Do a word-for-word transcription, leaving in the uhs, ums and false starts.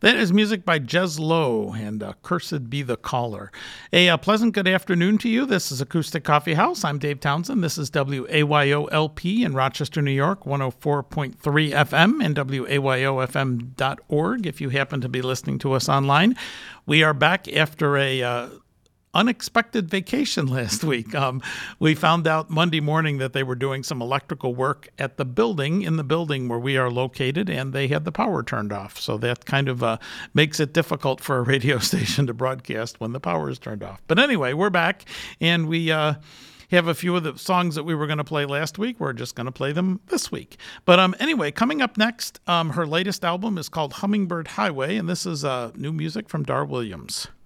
That is music by Jez Lowe and uh, Cursed Be the Caller. A uh, pleasant good afternoon to you. This is Acoustic Coffee House. I'm Dave Townsend. This is W A Y O L P in Rochester, New York, one oh four point three F M and W A Y O F M dot org if you happen to be listening to us online. We are back after a uh, unexpected vacation last week. Um, we found out Monday morning that they were doing some electrical work at the building, in the building where we are located, and they had the power turned off. So that kind of uh, makes it difficult for a radio station to broadcast when the power is turned off. But anyway, we're back, and we uh, have a few of the songs that we were going to play last week. We're just going to play them this week. But um, anyway, coming up next, um, her latest album is called Hummingbird Highway, and this is uh, new music from Dar Williams.